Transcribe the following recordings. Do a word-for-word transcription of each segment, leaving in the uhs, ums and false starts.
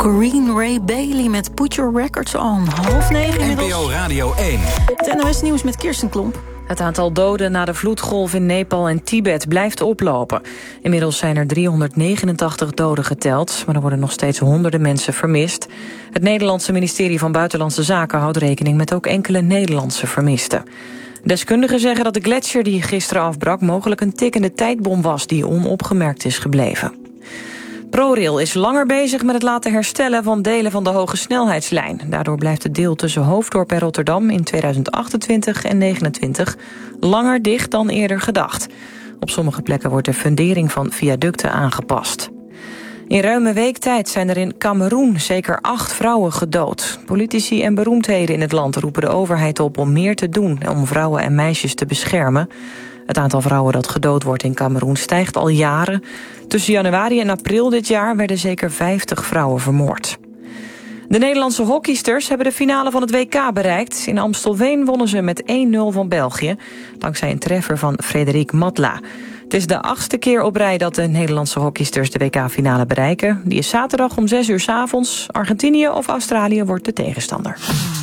Green Ray Bailey met Put Your Records On. Half negen inmiddels. N P O Radio één. Het N O S Nieuws met Kirsten Klomp. Het aantal doden na de vloedgolf in Nepal en Tibet blijft oplopen. Inmiddels zijn er driehonderdnegenentachtig doden geteld, maar er worden nog steeds honderden mensen vermist. Het Nederlandse ministerie van Buitenlandse Zaken houdt rekening met ook enkele Nederlandse vermisten. Deskundigen zeggen dat de gletsjer die gisteren afbrak mogelijk een tikkende tijdbom was die onopgemerkt is gebleven. ProRail is langer bezig met het laten herstellen van delen van de hoge snelheidslijn. Daardoor blijft het deel tussen Hoofddorp en Rotterdam in tweeduizend achtentwintig en negenentwintig langer dicht dan eerder gedacht. Op sommige plekken wordt de fundering van viaducten aangepast. In ruim een week tijd zijn er in Kameroen zeker acht vrouwen gedood. Politici en beroemdheden in het land roepen de overheid op om meer te doen om vrouwen en meisjes te beschermen. Het aantal vrouwen dat gedood wordt in Kameroen stijgt al jaren. Tussen januari en april dit jaar werden zeker vijftig vrouwen vermoord. De Nederlandse hockeysters hebben de finale van het W K bereikt. In Amstelveen wonnen ze met één nul van België, dankzij een treffer van Frederik Matla. Het is de achtste keer op rij dat de Nederlandse hockeysters de W K-finale bereiken. Die is zaterdag om zes uur 's avonds. Argentinië of Australië wordt de tegenstander.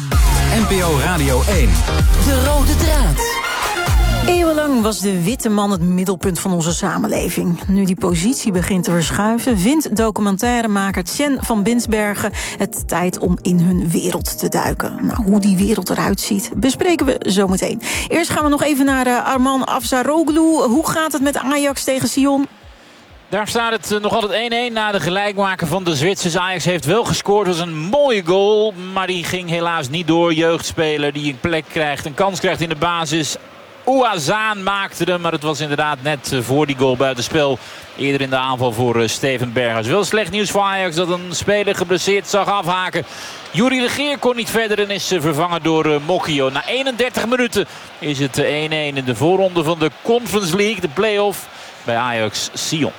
N P O Radio één. De rode draad. Eeuwenlang was de witte man het middelpunt van onze samenleving. Nu die positie begint te verschuiven, vindt documentairemaker Tjen van Binsbergen het tijd om in hun wereld te duiken. Nou, hoe die wereld eruit ziet, bespreken we zometeen. Eerst gaan we nog even naar uh, Arman Afsaroglu. Hoe gaat het met Ajax tegen Sion? Daar staat het nog altijd één-één na de gelijkmaker van de Zwitsers. Ajax heeft wel gescoord. Dat was een mooie goal, maar die ging helaas niet door. Jeugdspeler die een plek krijgt, een kans krijgt in de basis. Ouazaan maakte hem, maar het was inderdaad net voor die goal buitenspel. Eerder in de aanval voor Steven Berghuis. Wel slecht nieuws voor Ajax dat een speler geblesseerd zag afhaken. Juri de Geer kon niet verder en is vervangen door Mokio. Na eenendertig minuten is het één-één in de voorronde van de Conference League. De play-off bij Ajax Sion.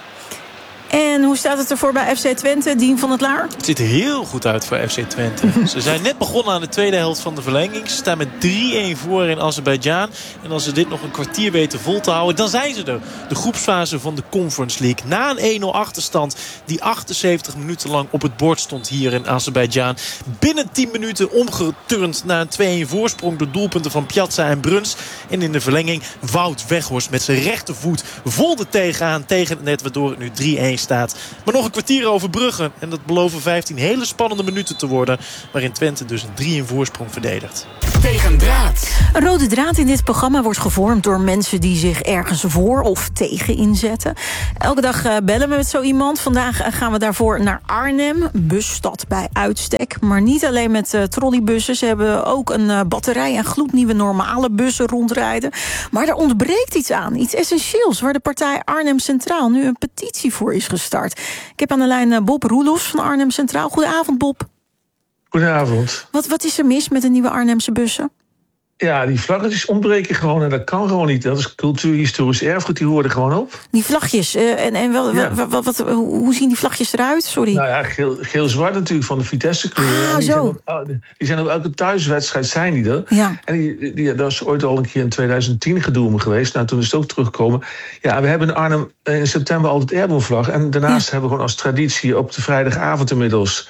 En hoe staat het ervoor bij F C Twente, Dien van het Laar? Het ziet er heel goed uit voor F C Twente. Ze zijn net begonnen aan de tweede helft van de verlenging. Ze staan met drie-één voor in Azerbeidzjan. En als ze dit nog een kwartier weten vol te houden, dan zijn ze er. De groepsfase van de Conference League. Na een één nul achterstand die achtenzeventig minuten lang op het bord stond hier in Azerbeidzjan. Binnen tien minuten omgeturnd naar een twee-één voorsprong door doelpunten van Piazza en Bruns. En in de verlenging Wout Weghorst met zijn rechtervoet vol er tegenaan tegen het net, waardoor het nu drie-één staat. Maar nog een kwartier overbruggen. En dat beloven vijftien hele spannende minuten te worden. Waarin Twente dus een drie-één voorsprong verdedigt. Tegen draad. Een rode draad in dit programma wordt gevormd door mensen die zich ergens voor of tegen inzetten. Elke dag uh, bellen we met zo iemand. Vandaag uh, gaan we daarvoor naar Arnhem. Busstad bij uitstek. Maar niet alleen met uh, trolleybussen. Ze hebben ook een uh, batterij en gloednieuwe normale bussen rondrijden. Maar er ontbreekt iets aan. Iets essentieels waar de partij Arnhem Centraal nu een petitie voor is gestart. Ik heb aan de lijn uh, Bob Roelofs van Arnhem Centraal. Goedenavond, Bob. Goedenavond. Wat, wat is er mis met de nieuwe Arnhemse bussen? Ja, die vlaggetjes ontbreken gewoon en dat kan gewoon niet. Dat is cultuurhistorisch erfgoed, die horen er gewoon op. Die vlagjes, uh, en, en wel, ja. wat, wat, wat, hoe zien die vlagjes eruit? Sorry. Nou ja, geel, geel-zwart natuurlijk van de Vitesse-kleur. Ah, die zo. Zijn op, die zijn op elke thuiswedstrijd zijn die er. Ja. En die, die, dat is ooit al een keer in tweeduizend tien gedoe om geweest. Nou, toen is het ook teruggekomen. Ja, we hebben in Arnhem in september altijd Airborne-vlag. En daarnaast ja. hebben we gewoon als traditie op de vrijdagavond inmiddels...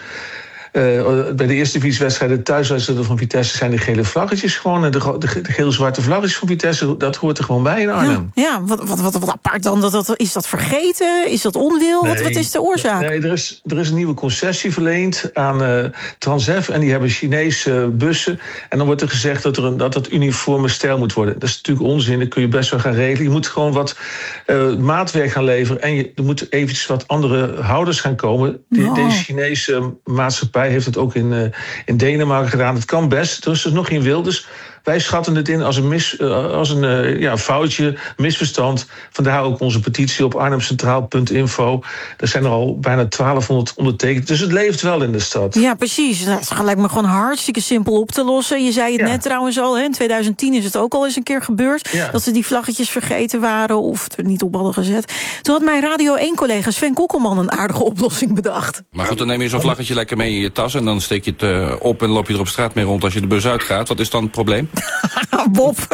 Uh, bij de eerste divisiewedstrijden, thuiswedstrijden van Vitesse, zijn de gele vlaggetjes gewoon. De, de, de geel-zwarte vlaggetjes van Vitesse, dat hoort er gewoon bij in Arnhem. Ja, ja wat, wat, wat, wat apart dan. Dat, dat, is dat vergeten? Is dat onwil? Nee, wat, wat is de oorzaak? Nee, er is, er is een nieuwe concessie verleend aan uh, Transef. En die hebben Chinese uh, bussen. En dan wordt er gezegd dat er een, dat het uniforme stijl moet worden. Dat is natuurlijk onzin, dat kun je best wel gaan regelen. Je moet gewoon wat uh, maatwerk gaan leveren. En je, er moeten eventjes wat andere houders gaan komen. Die, oh. Deze Chinese uh, maatschappij heeft het ook in, uh, in Denemarken gedaan. Het kan best, er is dus nog geen wil. Dus wij schatten het in als een, mis, uh, als een uh, ja, foutje, misverstand. Vandaar ook onze petitie op arnhemcentraal punt info. Er zijn er al bijna twaalfhonderd ondertekend. Dus het leeft wel in de stad. Ja, precies. Dat lijkt me gewoon hartstikke simpel op te lossen. Je zei het ja. net trouwens al, hè? In tweeduizend tien is het ook al eens een keer gebeurd. Ja. Dat ze die vlaggetjes vergeten waren of er niet op hadden gezet. Toen had mijn Radio één-collega Sven Kokkelman een aardige oplossing bedacht. Maar goed, dan neem je zo'n vlaggetje lekker mee in je tas... en dan steek je het uh, op en loop je er op straat mee rond als je de bus uitgaat. Wat is dan het probleem? Bob,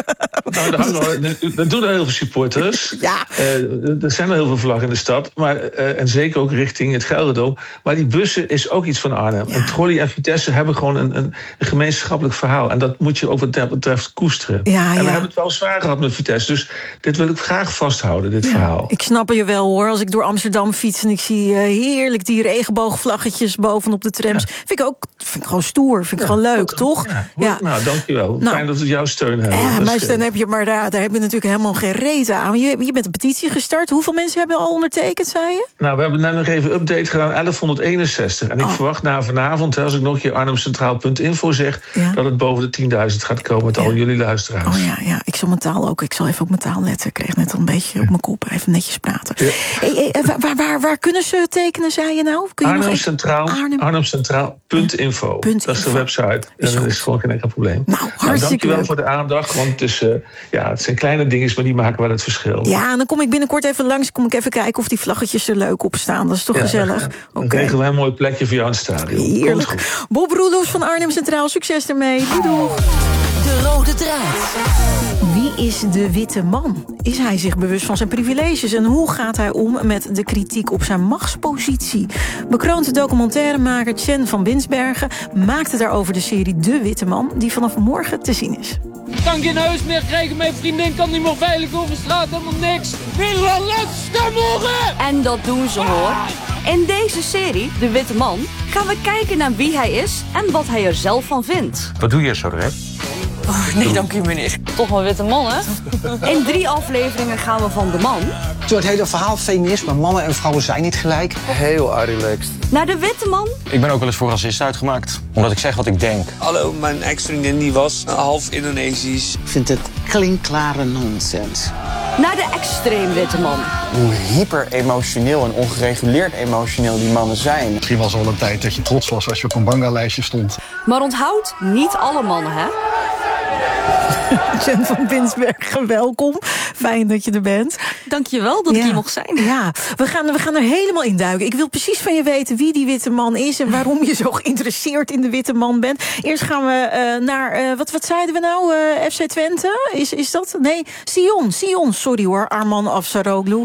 Nou, dat, dat doen er heel veel supporters. Ja. Uh, er zijn er heel veel vlaggen in de stad. Maar, uh, en zeker ook richting het Gelderdoom. Maar die bussen is ook iets van Arnhem. Ja. En Trolley en Vitesse hebben gewoon een, een, een gemeenschappelijk verhaal. En dat moet je ook wat dat betreft koesteren. Ja, en ja. we hebben het wel zwaar gehad met Vitesse. Dus dit wil ik graag vasthouden, dit ja. verhaal. Ik snap je wel, hoor. Als ik door Amsterdam fiets en ik zie uh, heerlijk die regenboogvlaggetjes bovenop de trams. Ja. Vind ik ook vind ik gewoon stoer. Vind ik ja, gewoon leuk, toch? Ja. Ja. Nou, dankjewel. Nou, fijn dat we jouw steun hebben. Ja, maar dan heb je maar daar, daar heb je natuurlijk helemaal geen reet aan. Je, je bent een petitie gestart. Hoeveel mensen hebben al ondertekend, zei je? Nou, we hebben net nog even een update gedaan, elfhonderdeenenzestig. En ik oh. verwacht na vanavond, als ik nog een keer arnhemcentraal punt info zeg, ja. dat het boven de tienduizend gaat komen met ja. al jullie luisteraars. Oh ja, ja, ik zal mijn taal ook. Ik zal even op mijn taal letten. Ik kreeg net al een beetje ja. op mijn kop. Even netjes praten. Ja. Hey, hey, waar, waar, waar kunnen ze tekenen, zei je nou? Arnhemcentraal, even... arnhemcentraal punt info. Punt dat is de website. En dat is gewoon geen enkel probleem. Nou, hartstikke nou, dankjewel leuk. voor de aandacht, want het, is, uh, ja, het zijn kleine dingen, maar die maken wel het verschil. Ja, en dan kom ik binnenkort even langs. Kom ik even kijken of die vlaggetjes er leuk op staan. Dat is toch ja, gezellig? Dan okay. krijgen wij een mooi plekje voor jou in het stadion. Heerlijk. Bob Roelofs van Arnhem Centraal, succes ermee. Doei doeg. De rode draad. Wie is de witte man? Is hij zich bewust van zijn privileges? En hoe gaat hij om met de kritiek op zijn machtspositie? Bekroonde documentairemaker Chen van Winsbergen maakte daarover de serie De Witte Man, die vanaf morgen te zien is. Ik kan geen huis meer krijgen, mijn vriendin kan niet meer veilig over straat, helemaal niks. Nederland, laat morgen! En dat doen ze, hoor. In deze serie, De Witte Man, gaan we kijken naar wie hij is en wat hij er zelf van vindt. Wat doe je zo direct? Oh, nee, dank u, meneer. Toch een witte man, hè? In drie afleveringen gaan we van de man... Door het hele verhaal feminisme, mannen en vrouwen zijn niet gelijk. Heel relaxed. Naar de witte man. Ik ben ook wel eens voor racist uitgemaakt. Omdat ik zeg wat ik denk. Hallo, mijn ex-vriendin die was half Indonesisch. Ik vind het klinkklare nonsens. Naar de extreem witte man. Hoe hyper-emotioneel en ongereguleerd emotioneel die mannen zijn. Misschien was er wel een tijd dat je trots was als je op een banga-lijstje stond. Maar onthoud, niet alle mannen, hè? Chen van Winsbergen, welkom. Fijn dat je er bent. Dank je wel dat ja. ik hier mocht zijn. Ja, we gaan, we gaan er helemaal in duiken. Ik wil precies van je weten wie die witte man is en waarom je zo geïnteresseerd in de witte man bent. Eerst gaan we uh, naar, uh, wat, wat zeiden we nou, uh, F C Twente? Is, is dat? Nee, Sion, Sion, sorry hoor, Arman Afsaroglu.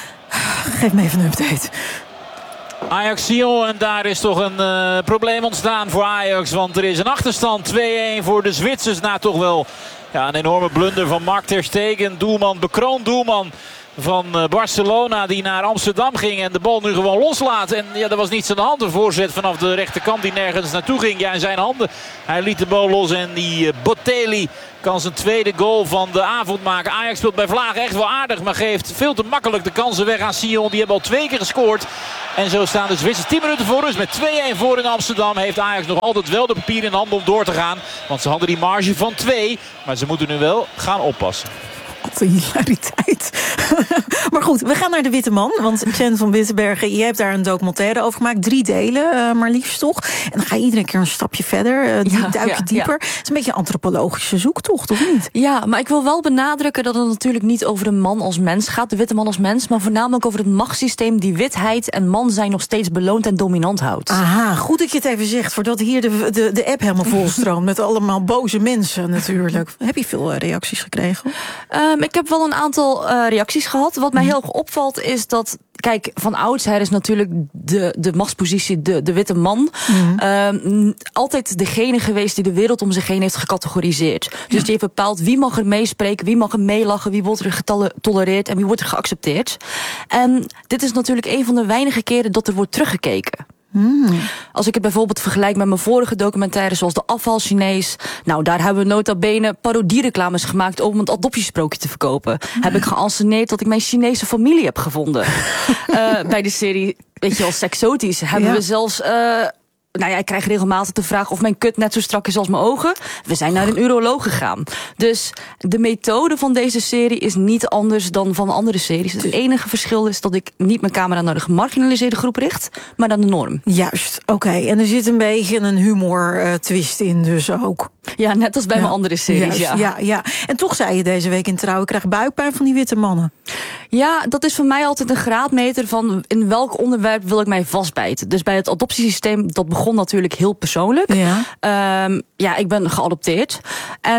Geef me even een update. Ajax-Sion, en daar is toch een uh, probleem ontstaan voor Ajax. Want er is een achterstand, twee-een voor de Zwitsers. Na toch wel ja, een enorme blunder van Mark ter Stegen. Doelman, bekroond doelman van uh, Barcelona, die naar Amsterdam ging en de bal nu gewoon loslaat. En ja, er was niets aan de hand. Een voorzet vanaf de rechterkant die nergens naartoe ging. Ja, in zijn handen. Hij liet de bal los en die uh, Botelli kan zijn tweede goal van de avond maken. Ajax speelt bij Vlaag echt wel aardig, maar geeft veel te makkelijk de kansen weg aan Sion. Die hebben al twee keer gescoord. En zo staan de Zwitsers tien minuten voor rust met twee-een voor in Amsterdam. Heeft Ajax nog altijd wel de papier in handen om door te gaan. Want ze hadden die marge van twee. Maar ze moeten nu wel gaan oppassen. Wat een hilariteit. Maar goed, we gaan naar de witte man. Want Chen van Winsbergen, je hebt daar een documentaire over gemaakt. Drie delen, uh, maar liefst toch. En dan ga je iedere keer een stapje verder. Uh, die ja, duik je ja, dieper. Ja. Het is een beetje een antropologische zoektocht, of niet? Ja, maar ik wil wel benadrukken dat het natuurlijk niet over de man als mens gaat. De witte man als mens. Maar voornamelijk over het machtssysteem die witheid en man zijn nog steeds beloond en dominant houdt. Aha, goed dat je het even zegt. Voordat hier de, de, de app helemaal vol stroomt. Met allemaal boze mensen natuurlijk. Heb je veel uh, reacties gekregen? Um, ik heb wel een aantal uh, reacties gehad. Wat mij heel erg opvalt is dat... Kijk, van oudsher is natuurlijk de, de machtspositie de, de witte man... Mm-hmm. um, altijd degene geweest die de wereld om zich heen heeft gecategoriseerd. Dus ja. die heeft bepaald wie mag er meespreken, wie mag er meelachen... wie wordt er getolereerd en wie wordt er geaccepteerd. En dit is natuurlijk een van de weinige keren dat er wordt teruggekeken. Hmm. Als ik het bijvoorbeeld vergelijk met mijn vorige documentaires... zoals de afval Chinees... nou, daar hebben we nota bene parodiereclames gemaakt... om het adoptiesprookje te verkopen. Hmm. Heb ik geanceneerd dat ik mijn Chinese familie heb gevonden. uh, bij de serie, weet je wel, Sexotisch... hebben ja. we zelfs... Uh, Nou ja, ik krijg regelmatig de vraag of mijn kut net zo strak is als mijn ogen. We zijn naar een uroloog gegaan. Dus de methode van deze serie is niet anders dan van andere series. Het enige verschil is dat ik niet mijn camera naar de gemarginaliseerde groep richt, maar naar de norm. Juist, oké. Okay. En er zit een beetje een humor uh, twist in dus ook. Ja, net als bij ja. mijn andere series. Juist, ja. Ja, ja. En toch zei je deze week in Trouw, ik krijg buikpijn van die witte mannen. Ja, dat is voor mij altijd een graadmeter van in welk onderwerp wil ik mij vastbijten. Dus bij het adoptiesysteem, dat begon natuurlijk heel persoonlijk. Ja, um, ja ik ben geadopteerd. En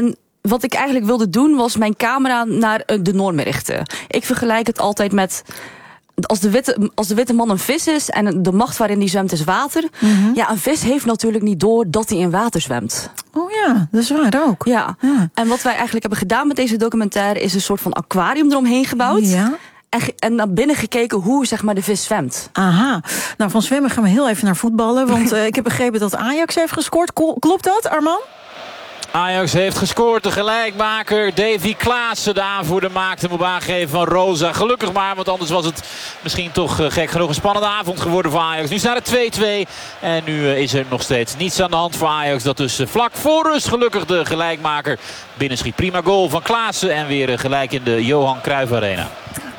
wat ik eigenlijk wilde doen was mijn camera naar uh, de norm richten. Ik vergelijk het altijd met... Als de, witte, als de witte man een vis is en de macht waarin die zwemt is water... Mm-hmm. Ja, een vis heeft natuurlijk niet door dat hij in water zwemt. Oh ja, dat is waar ook. Ja. ja. En wat wij eigenlijk hebben gedaan met deze documentaire... is een soort van aquarium eromheen gebouwd... Ja. En, en naar binnen gekeken hoe zeg maar, de vis zwemt. Aha. Nou, van zwemmen gaan we heel even naar voetballen. Want uh, ik heb begrepen dat Ajax heeft gescoord. Klopt dat, Arman? Ajax heeft gescoord, de gelijkmaker Davy Klaassen. De aanvoerder maakte hem op aangeven van Rosa. Gelukkig maar, want anders was het misschien toch uh, gek genoeg een spannende avond geworden voor Ajax. Nu staat het twee-twee en nu uh, is er nog steeds niets aan de hand voor Ajax. Dat dus uh, vlak voor rust gelukkig de gelijkmaker binnenschiet. Prima goal van Klaassen en weer uh, gelijk in de Johan Cruijff Arena.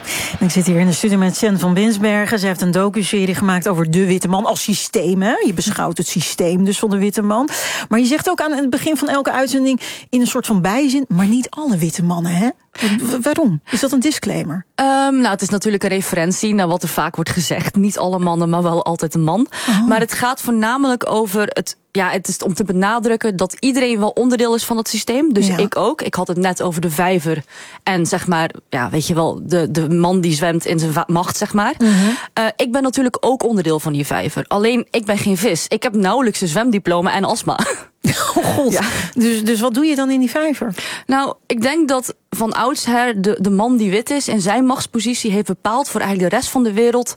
Ik zit hier in de studio met Jen van Binsbergen. Ze heeft een docuserie gemaakt over de witte man als systeem. Hè? Je beschouwt het systeem dus van de witte man. Maar je zegt ook aan het begin van elke uitzending... in een soort van bijzin, maar niet alle witte mannen, hè? Waarom? Is dat een disclaimer? Um, nou, het is natuurlijk een referentie naar wat er vaak wordt gezegd. Niet alle mannen, maar wel altijd een man. Oh. Maar het gaat voornamelijk over het... Ja, het is om te benadrukken dat iedereen wel onderdeel is van het systeem. Dus ja. ik ook. Ik had het net over de vijver. En zeg maar, ja, weet je wel, de, de man die zwemt in zijn macht, zeg maar. Mm-hmm. Uh, ik ben natuurlijk ook onderdeel van die vijver. Alleen, ik ben geen vis. Ik heb nauwelijks een zwemdiploma en astma. Oh god. Ja. Dus, dus wat doe je dan in die vijver? Nou, ik denk dat van oudsher de, de man die wit is... in zijn machtspositie heeft bepaald voor eigenlijk de rest van de wereld...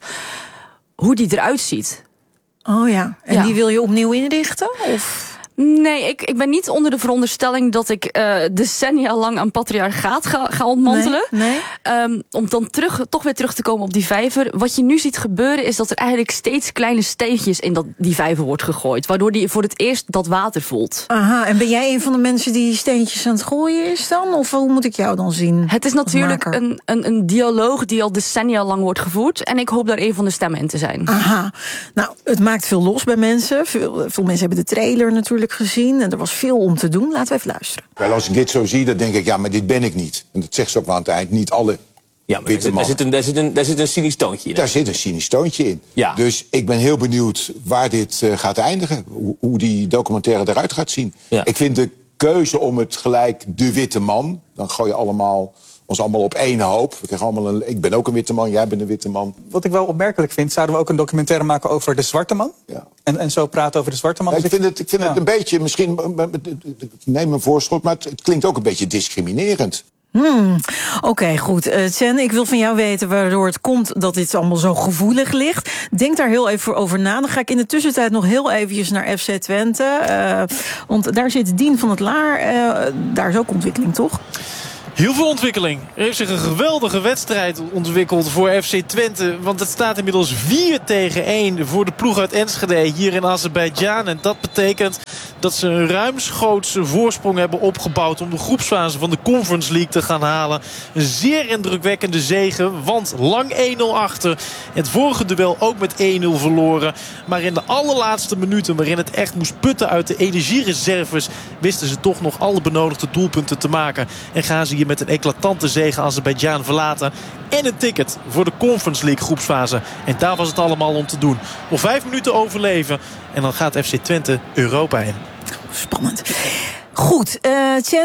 hoe die eruit ziet. Oh ja, en ja. die wil je opnieuw inrichten? Of... Nee, ik, ik ben niet onder de veronderstelling dat ik uh, decennia lang een patriarchaat ga, ga ontmantelen. Nee, nee. Um, om dan terug, toch weer terug te komen op die vijver. Wat je nu ziet gebeuren is dat er eigenlijk steeds kleine steentjes in dat, die vijver wordt gegooid. Waardoor die voor het eerst dat water voelt. Aha, en ben jij een van de mensen die steentjes aan het gooien is dan? Of hoe moet ik jou dan zien? Het is natuurlijk een, een, een dialoog die al decennia lang wordt gevoerd. En ik hoop daar een van de stemmen in te zijn. Aha, nou, het maakt veel los bij mensen. Veel, veel mensen hebben de trailer natuurlijk gezien en er was veel om te doen. Laten we even luisteren. Wel, als ik dit zo zie, dan denk ik, ja, maar dit ben ik niet. En dat zegt ze ook wel aan het eind, niet alle ja, maar witte mannen. Daar zit, een, daar, zit een, daar zit een cynisch toontje in. Daar zit een cynisch toontje in. Ja. Dus ik ben heel benieuwd waar dit uh, gaat eindigen. Hoe, hoe die documentaire eruit gaat zien. Ja. Ik vind de keuze om het gelijk de witte man, dan gooi je allemaal... ons allemaal op één hoop. We krijgen allemaal een, ik ben ook een witte man, jij bent een witte man. Wat ik wel opmerkelijk vind, zouden we ook een documentaire maken over de zwarte man? Ja. En, en zo praten over de zwarte man? Ja, ik vind het, ik vind ja. het een beetje, misschien, ik neem een voorschot, maar het, het klinkt ook een beetje discriminerend. Hmm, Oké, okay, goed. Uh, Chen, ik wil van jou weten waardoor het komt dat dit allemaal zo gevoelig ligt. Denk daar heel even over na. Dan ga ik in de tussentijd nog heel eventjes naar F C Twente. Uh, want daar zit Dien van het Laar. Uh, daar is ook ontwikkeling, toch? Heel veel ontwikkeling. Er heeft zich een geweldige wedstrijd ontwikkeld voor F C Twente. Want het staat inmiddels vier tegen één voor de ploeg uit Enschede hier in Azerbeidzjan. En dat betekent dat ze een ruimschoots voorsprong hebben opgebouwd om de groepsfase van de Conference League te gaan halen. Een zeer indrukwekkende zege, want lang één nul achter. Het vorige duel ook met één nul verloren. Maar in de allerlaatste minuten, waarin het echt moest putten uit de energiereserves, wisten ze toch nog alle benodigde doelpunten te maken. En gaan ze hier met een eclatante zege Azerbeidzjan verlaten. En een ticket voor de Conference League groepsfase. En daar was het allemaal om te doen. Nog vijf minuten overleven. En dan gaat F C Twente Europa in. Spannend. Goed, uh, Chen,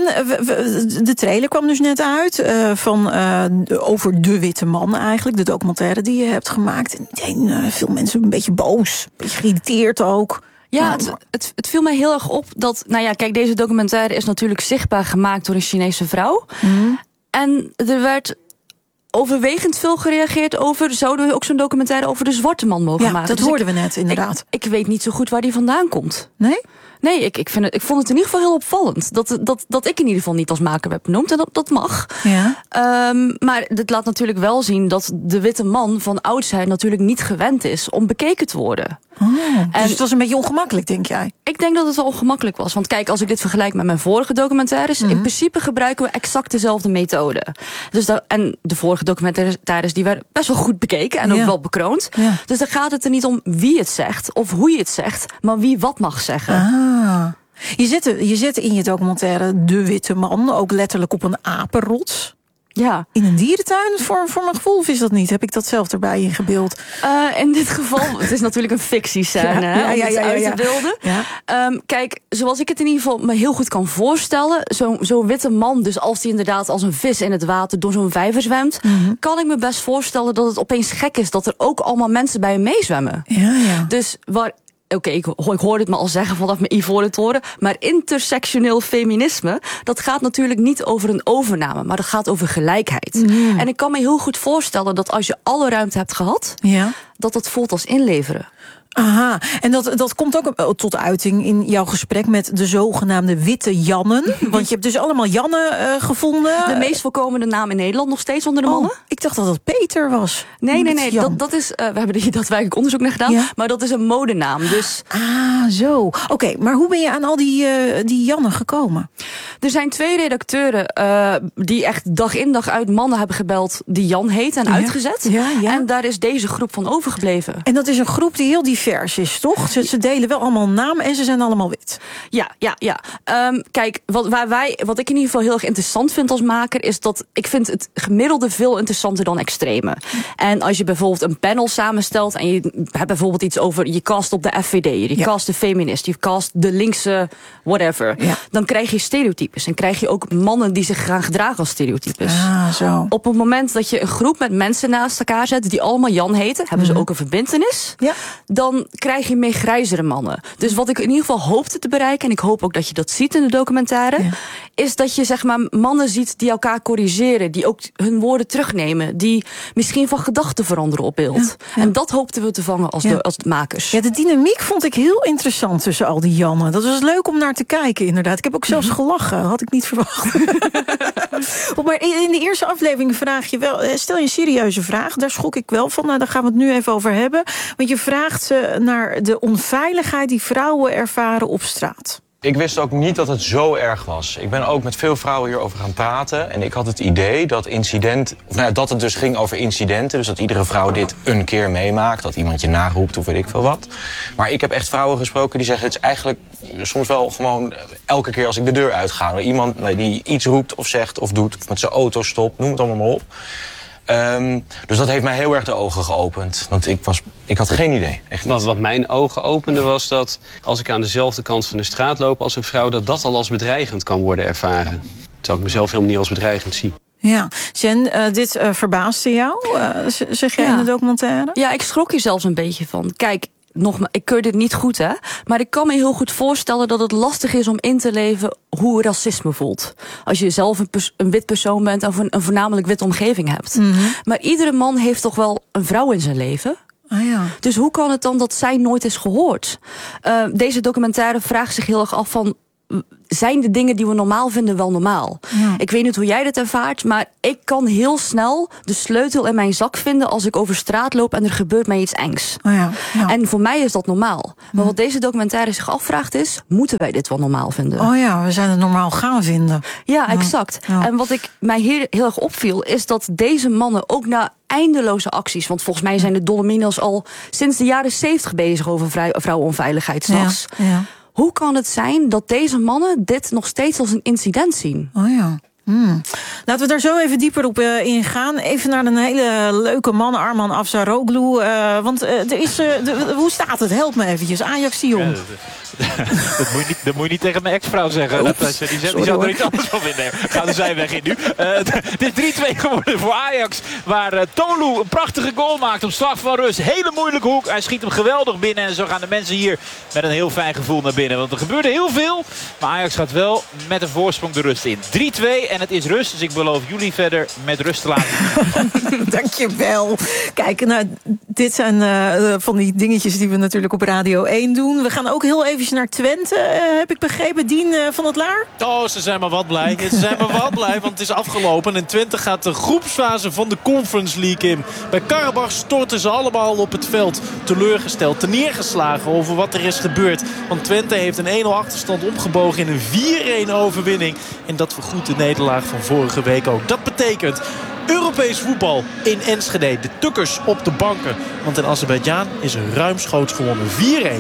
de trailer kwam dus net uit uh, van, uh, over de witte man eigenlijk. De documentaire die je hebt gemaakt. En meteen uh, veel mensen een beetje boos. Een beetje geïrriteerd ook. Ja, het, het, het viel mij heel erg op dat... Nou ja, kijk, deze documentaire is natuurlijk zichtbaar gemaakt door een Chinese vrouw. Mm. En er werd overwegend veel gereageerd over... zouden we ook zo'n documentaire over de zwarte man mogen ja, maken? dat dus hoorden ik, we net, inderdaad. Ik, ik weet niet zo goed waar die vandaan komt. Nee? Nee, ik, ik, vind het, ik vond het in ieder geval heel opvallend. Dat, dat, dat ik in ieder geval niet als maker werd benoemd. En dat, dat mag. Ja. Um, maar dit laat natuurlijk wel zien dat de witte man van oudsher natuurlijk niet gewend is om bekeken te worden. Oh, en dus het was een beetje ongemakkelijk, denk jij? Ik denk dat het wel ongemakkelijk was. Want kijk, als ik dit vergelijk met mijn vorige documentaires... Mm-hmm. in principe gebruiken we exact dezelfde methode. Dus dat, en de vorige documentaires die werden best wel goed bekeken... en ook ja. wel bekroond. Ja. Dus dan gaat het er niet om wie het zegt of hoe je het zegt... maar wie wat mag zeggen. Ah. Je zette, je zette in je documentaire de witte man... ook letterlijk op een apenrots. Ja. In een dierentuin, voor, voor mijn gevoel, of is dat niet? Heb ik dat zelf erbij ingebeeld? Uh, in dit geval, het is natuurlijk een fictiescène, ja, hè, ja, om ja, het ja, ja, uit ja. te beelden. Ja. Um, kijk, zoals ik het in ieder geval me heel goed kan voorstellen, zo'n zo witte man, dus als hij inderdaad als een vis in het water door zo'n vijver zwemt, mm-hmm. kan ik me best voorstellen dat het opeens gek is dat er ook allemaal mensen bij hem meezwemmen. Ja, ja. Dus waar... Oké, okay, ik, ik hoorde het me al zeggen vanaf mijn ivoren toren, maar intersectioneel feminisme, dat gaat natuurlijk niet over een overname, maar dat gaat over gelijkheid. Mm. En ik kan me heel goed voorstellen dat als je alle ruimte hebt gehad, ja. dat het voelt als inleveren. Aha, en dat, dat komt ook tot uiting in jouw gesprek met de zogenaamde witte Jannen. Want je hebt dus allemaal Jannen uh, gevonden. De meest voorkomende naam in Nederland nog steeds onder de mannen. Oh, ik dacht dat dat Peter was. Nee, nee, nee. Dat, dat is, uh, we hebben hier daadwerkelijk onderzoek naar gedaan. Ja? Maar dat is een modenaam. Dus... Ah, zo. Oké, okay, maar hoe ben je aan al die, uh, die Jannen gekomen? Er zijn twee redacteuren uh, die echt dag in dag uit mannen hebben gebeld die Jan heet en ja. uitgezet. Ja, ja. En daar is deze groep van overgebleven. En dat is een groep die heel divers is, toch? Ze, ze delen wel allemaal namen en ze zijn allemaal wit. Ja, ja, ja. Um, kijk, wat, waar wij, wat ik in ieder geval heel erg interessant vind als maker, is dat ik vind het gemiddelde veel interessanter dan extreme. En als je bijvoorbeeld een panel samenstelt en je hebt bijvoorbeeld iets over, je cast op de F V D, je ja. cast de feminist, je cast de linkse whatever, ja. dan krijg je stereotypes en krijg je ook mannen die zich gaan gedragen als stereotypes. Ah, zo. Op het moment dat je een groep met mensen naast elkaar zet die allemaal Jan heten, hebben mm-hmm. ze ook een verbintenis, ja. dan krijg je meer grijzere mannen. Dus wat ik in ieder geval hoopte te bereiken, en ik hoop ook dat je dat ziet in de documentaire, ja. is dat je zeg maar mannen ziet die elkaar corrigeren, die ook hun woorden terugnemen, die misschien van gedachten veranderen op beeld. Ja, ja. En dat hoopten we te vangen als, ja. de, als makers. Ja, de dynamiek vond ik heel interessant tussen al die Jannen. Dat was leuk om naar te kijken, inderdaad. Ik heb ook zelfs gelachen. Had ik niet verwacht. Maar in de eerste aflevering vraag je wel, stel je een serieuze vraag. Daar schrok ik wel van. Nou, daar gaan we het nu even over hebben. Want je vraagt ze naar de onveiligheid die vrouwen ervaren op straat. Ik wist ook niet dat het zo erg was. Ik ben ook met veel vrouwen hierover gaan praten. En ik had het idee dat incident, of nou ja, dat het dus ging over incidenten. Dus dat iedere vrouw dit een keer meemaakt. Dat iemand je naroept of weet ik veel wat. Maar ik heb echt vrouwen gesproken die zeggen, het is eigenlijk soms wel gewoon elke keer als ik de deur uitga. Iemand die iets roept of zegt of doet, of met zijn auto stopt, noem het allemaal maar op. Um, dus dat heeft mij heel erg de ogen geopend. Want ik, was, ik had geen idee. Echt wat, wat mijn ogen opende was dat als ik aan dezelfde kant van de straat loop als een vrouw, dat dat al als bedreigend kan worden ervaren. Terwijl ik mezelf helemaal niet als bedreigend zie. Ja, Jen, uh, dit uh, verbaasde jou, uh, zeg jij ja. in de documentaire? Ja, ik schrok hier zelfs een beetje van. Kijk, nogmaals, ik keur dit niet goed, hè. Maar ik kan me heel goed voorstellen dat het lastig is om in te leven hoe racisme voelt. Als je zelf een, pers- een wit persoon bent of een, een voornamelijk witte omgeving hebt. Mm-hmm. Maar iedere man heeft toch wel een vrouw in zijn leven? Ah, ja. Dus hoe kan het dan dat zij nooit is gehoord? Uh, deze documentaire vraagt zich heel erg af van, zijn de dingen die we normaal vinden wel normaal? Ja. Ik weet niet hoe jij dit ervaart, maar ik kan heel snel de sleutel in mijn zak vinden als ik over straat loop en er gebeurt mij iets engs. Oh ja, ja. En voor mij is dat normaal. Maar wat deze documentaire zich afvraagt is, moeten wij dit wel normaal vinden? Oh ja, we zijn het normaal gaan vinden. Ja, exact. Ja. En wat ik mij heel, heel erg opviel, is dat deze mannen ook na eindeloze acties, want volgens mij zijn de Dolominos al sinds de jaren zeventig bezig over vrou- vrouwenonveiligheid s'nachts. Ja, ja. Hoe kan het zijn dat deze mannen dit nog steeds als een incident zien? Oh ja. Hmm. Laten we daar zo even dieper op uh, ingaan. Even naar een hele leuke man, Arman Afsaroglu. Uh, want uh, er is, uh, de, hoe staat het? Help me eventjes. Ajax Sion. Ja, dat, moet je niet, dat moet je niet tegen mijn ex-vrouw zeggen. Dat, die, die, die zou er iets anders van vinden. Gaan de zij weg in nu. Uh, het is drie twee geworden voor Ajax. Waar uh, Tolu een prachtige goal maakt op slag van rust. Hele moeilijke hoek. Hij schiet hem geweldig binnen. En zo gaan de mensen hier met een heel fijn gevoel naar binnen. Want er gebeurde heel veel. Maar Ajax gaat wel met een voorsprong de rust in. drie twee en het is rust. Dus ik beloof jullie verder met rust te laten. Dankjewel. Kijk, nou, dit zijn uh, van die dingetjes die we natuurlijk op Radio één doen. We gaan ook heel even naar Twente, uh, heb ik begrepen. Dien uh, van het Laar? Oh, ze zijn maar wat blij. Ze zijn maar wat blij, want het is afgelopen. En Twente gaat de groepsfase van de Conference League in. Bij Karabach storten ze allemaal op het veld. Teleurgesteld, teneergeslagen over wat er is gebeurd. Want Twente heeft een één nul achterstand omgebogen in een vier een overwinning. En dat vergoedt de nederlaag van vorige week ook. Dat betekent Europees voetbal in Enschede. De tukkers op de banken. Want in Azerbeidzjan is er ruimschoots gewonnen. vier een.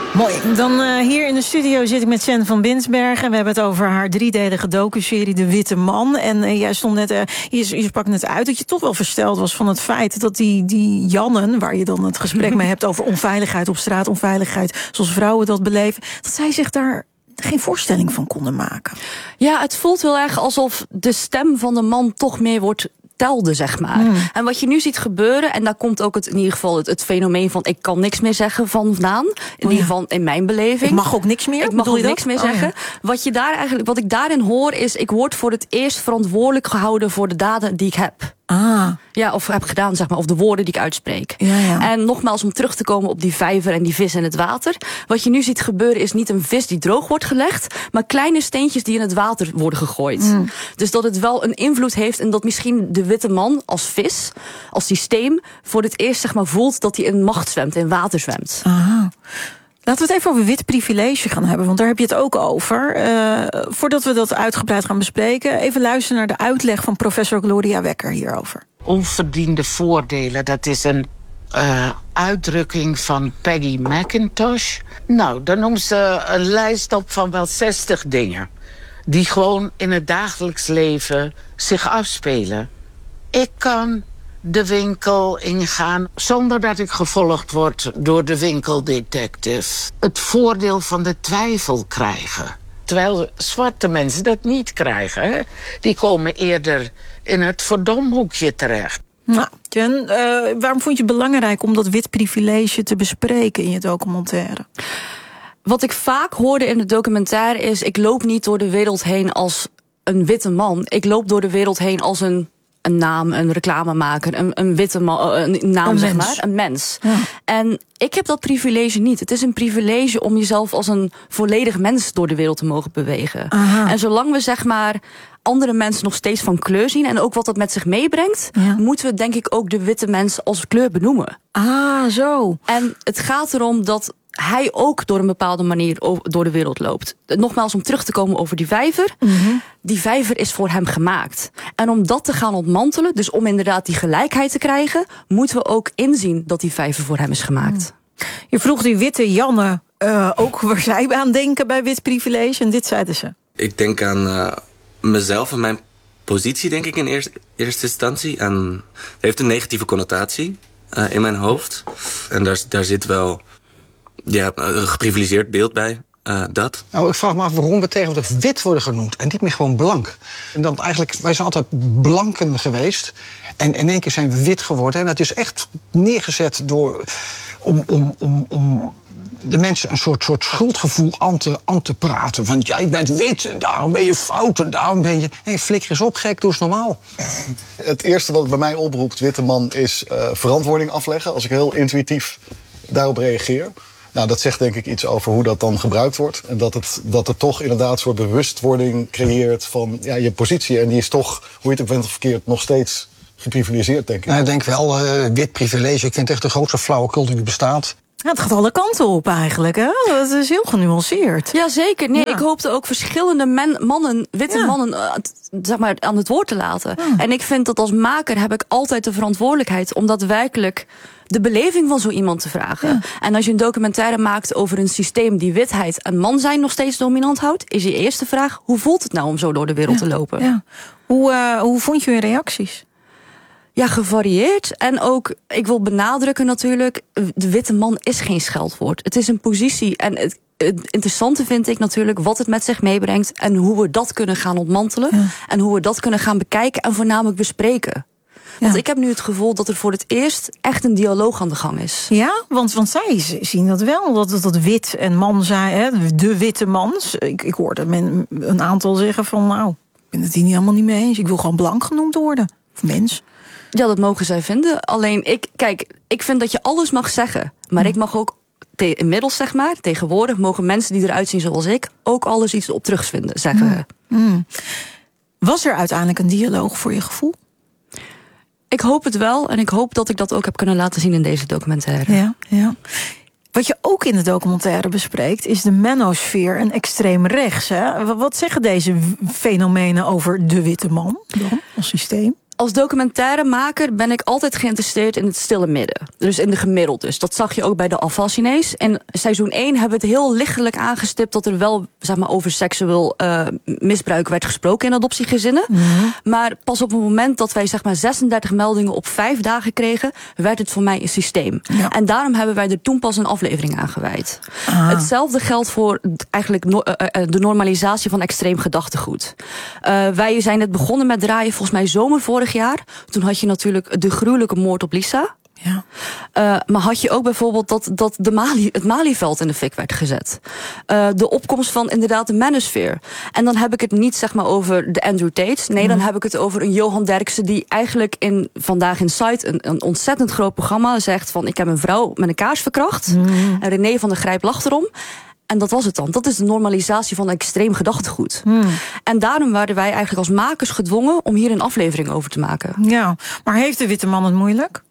Mooi. Dan uh, hier in de studio zit ik met Jen van Binsbergen. We hebben het over haar driedelige docuserie De Witte Man. En uh, jij stond net, uh, je, je sprak net uit dat je toch wel versteld was van het feit dat die, die Jannen, waar je dan het gesprek mee hebt over onveiligheid op straat, onveiligheid zoals vrouwen dat beleven, dat zij zich daar geen voorstelling van konden maken. Ja, het voelt heel erg alsof de stem van de man toch meer wordt telde, zeg maar. Mm. En wat je nu ziet gebeuren, en daar komt ook het, in ieder geval het, het fenomeen van ik kan niks meer zeggen van vandaan. In oh, ieder geval in mijn beleving. Ik mag ook niks meer? Ik mag ook niks meer oh, zeggen. Ja. Wat je daar eigenlijk, wat ik daarin hoor is, ik word voor het eerst verantwoordelijk gehouden voor de daden die ik heb. Ah. Ja, of heb gedaan, zeg maar, of de woorden die ik uitspreek. Ja, ja. En nogmaals, om terug te komen op die vijver en die vis in het water. Wat je nu ziet gebeuren is niet een vis die droog wordt gelegd, maar kleine steentjes die in het water worden gegooid. Mm. Dus dat het wel een invloed heeft en dat misschien de witte man als vis, als systeem, voor het eerst, zeg maar, voelt dat hij in macht zwemt, in water zwemt. Aha. Laten we het even over wit privilege gaan hebben, want daar heb je het ook over. Uh, voordat we dat uitgebreid gaan bespreken, even luisteren naar de uitleg van professor Gloria Wekker hierover. Onverdiende voordelen, dat is een uh, uitdrukking van Peggy McIntosh. Nou, dan noemt ze een lijst op van wel zestig dingen die gewoon in het dagelijks leven zich afspelen. Ik kan de winkel ingaan zonder dat ik gevolgd word door de winkeldetective. Het voordeel van de twijfel krijgen. Terwijl zwarte mensen dat niet krijgen. Hè? Die komen eerder in het verdomhoekje terecht. Nou, Jen, uh, waarom vond je het belangrijk om dat wit privilege te bespreken in je documentaire? Wat ik vaak hoorde in de documentaire is, ik loop niet door de wereld heen als een witte man. Ik loop door de wereld heen als een een naam, een reclamemaker, een, een witte man, een naam, een zeg mens. maar, een mens. Ja. En ik heb dat privilege niet. Het is een privilege om jezelf als een volledig mens door de wereld te mogen bewegen. Aha. En zolang we, zeg maar, andere mensen nog steeds van kleur zien en ook wat dat met zich meebrengt, ja. moeten we denk ik ook de witte mens als kleur benoemen. Ah, zo. En het gaat erom dat hij ook door een bepaalde manier door de wereld loopt. Nogmaals, om terug te komen over die vijver. Mm-hmm. Die vijver is voor hem gemaakt. En om dat te gaan ontmantelen, dus om inderdaad die gelijkheid te krijgen, moeten we ook inzien dat die vijver voor hem is gemaakt. Mm. Je vroeg die witte Janne uh, ook waar zij aan denken bij wit privilege. En dit zeiden ze. Ik denk aan uh, mezelf en mijn positie, denk ik, in eerste, eerste instantie. En het heeft een negatieve connotatie uh, in mijn hoofd. En daar, daar zit wel ja, een geprivilegeerd beeld bij. Uh, dat. Nou, ik vraag me af waarom we tegenwoordig wit worden genoemd en niet meer gewoon blank. En dan eigenlijk, wij zijn altijd blanken geweest en in één keer zijn we wit geworden. En dat is echt neergezet door om, om, om, om de mensen een soort, soort schuldgevoel aan te, aan te praten. Van jij bent wit en daarom ben je fout en daarom ben je... Hey, flikker eens op, gek, doe eens normaal. Het eerste wat bij mij oproept, witte man, is uh, verantwoording afleggen. Als ik heel intuïtief daarop reageer. Nou, dat zegt denk ik iets over hoe dat dan gebruikt wordt. En dat het, dat het toch inderdaad een soort bewustwording creëert van ja, je positie. En die is toch, hoe je het ook bent of verkeerd, nog steeds geprivilegeerd, denk ik. Nou, ik denk wel, uh, wit privilege, ik vind het echt de grootste flauwekul die er bestaat. Ja, het gaat alle kanten op eigenlijk, hè? Dat is heel genuanceerd. Ja, zeker. Nee, ja. Ik hoopte ook verschillende men, mannen, witte ja. mannen, uh, zeg maar, aan het woord te laten. Ja. En ik vind dat als maker heb ik altijd de verantwoordelijkheid om daadwerkelijk de beleving van zo iemand te vragen. Ja. En als je een documentaire maakt over een systeem die witheid en man zijn nog steeds dominant houdt, is je eerste vraag, hoe voelt het nou om zo door de wereld ja. te lopen? Ja. Hoe, uh, hoe vond je hun reacties? Ja, gevarieerd. En ook, ik wil benadrukken natuurlijk, de witte man is geen scheldwoord. Het is een positie. En het, het interessante vind ik natuurlijk wat het met zich meebrengt en hoe we dat kunnen gaan ontmantelen. Ja. En hoe we dat kunnen gaan bekijken en voornamelijk bespreken. Want ja. ik heb nu het gevoel dat er voor het eerst echt een dialoog aan de gang is. Ja, want, want zij zien dat wel, dat, dat wit en man zijn, hè, de witte mans. Ik, ik hoorde men een aantal zeggen van, nou, ik ben het hier niet helemaal niet mee eens. Ik wil gewoon blank genoemd worden. Of mens. Ja, dat mogen zij vinden. Alleen, ik, kijk, ik vind dat je alles mag zeggen. Maar mm. ik mag ook, te, inmiddels zeg maar, tegenwoordig mogen mensen die eruit zien zoals ik ook alles iets op terugvinden, zeggen. Mm. Mm. Was er uiteindelijk een dialoog voor je gevoel? Ik hoop het wel en ik hoop dat ik dat ook heb kunnen laten zien in deze documentaire. Ja, ja. Wat je ook in de documentaire bespreekt is de manosfeer en extreem rechts. Hè? Wat zeggen deze fenomenen over de witte man dan als systeem? Als documentairemaker ben ik altijd geïnteresseerd in het stille midden. Dus in de gemiddeldes. Dat zag je ook bij de afvalchinees. In seizoen één hebben we het heel lichtelijk aangestipt dat er wel, zeg maar, over seksueel uh, misbruik werd gesproken in adoptiegezinnen. Mm-hmm. Maar pas op het moment dat wij, zeg maar, zesendertig meldingen op vijf dagen kregen, werd het voor mij een systeem. Ja. En daarom hebben wij er toen pas een aflevering aan gewijd. Ah. Hetzelfde geldt voor eigenlijk no- uh, uh, de normalisatie van extreem gedachtegoed. Uh, wij zijn net begonnen met draaien, volgens mij zomer vorig jaar. Toen had je natuurlijk de gruwelijke moord op Lisa. Ja. Uh, maar had je ook bijvoorbeeld dat, dat de Mali, het Malieveld in de fik werd gezet. Uh, de opkomst van inderdaad de manosphere. En dan heb ik het niet, zeg maar, over de Andrew Tates. Nee, mm. dan heb ik het over een Johan Derksen die eigenlijk in Vandaag in Sight, een, een ontzettend groot programma, zegt van ik heb een vrouw met een kaars verkracht. Mm. En René van der Grijp lacht erom. En dat was het dan. Dat is de normalisatie van extreem gedachtegoed. Hmm. En daarom waren wij eigenlijk als makers gedwongen om hier een aflevering over te maken. Ja, maar heeft de witte man het moeilijk?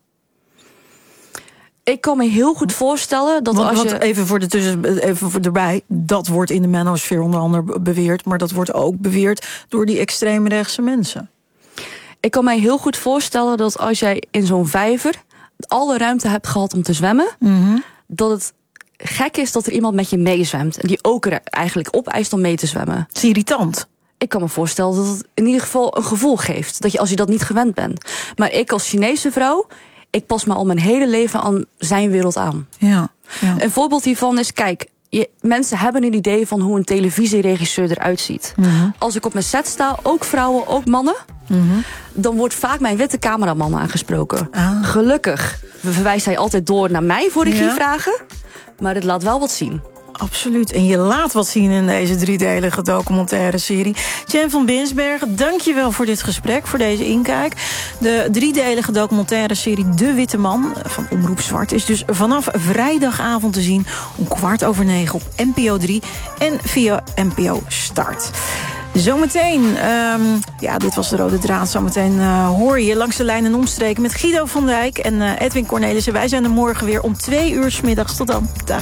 Ik kan me heel goed voorstellen dat want, als je... Want even voor de tussen, even voor erbij, dat wordt in de manosfeer onder andere beweerd, maar dat wordt ook beweerd door die extreemrechtse mensen. Ik kan mij heel goed voorstellen dat als jij in zo'n vijver alle ruimte hebt gehad om te zwemmen, mm-hmm. dat het gek is dat er iemand met je meezwemt en die ook er eigenlijk opeist om mee te zwemmen. Het is irritant. Ik kan me voorstellen dat het in ieder geval een gevoel geeft, dat je als je dat niet gewend bent. Maar ik als Chinese vrouw, ik pas me al mijn hele leven aan zijn wereld aan. Ja, ja. Een voorbeeld hiervan is, kijk, je, mensen hebben een idee van hoe een televisieregisseur eruit ziet. Mm-hmm. Als ik op mijn set sta, ook vrouwen, ook mannen, mm-hmm. dan wordt vaak mijn witte cameraman aangesproken. Ah. Gelukkig verwijst hij altijd door naar mij voor regievragen. Ja. Maar het laat wel wat zien. Absoluut. En je laat wat zien in deze driedelige documentaire serie. Jen van Binsbergen, dank je wel voor dit gesprek, voor deze inkijk. De driedelige documentaire serie De Witte Man van Omroep Zwart is dus vanaf vrijdagavond te zien om kwart over negen op N P O drie en via N P O Start. Zometeen, um, ja, dit was de rode draad. Zometeen uh, hoor je Langs de Lijn en Omstreken met Guido van Dijk en uh, Edwin Cornelissen. Wij zijn er morgen weer om twee uur 's middags. Tot dan. Dag.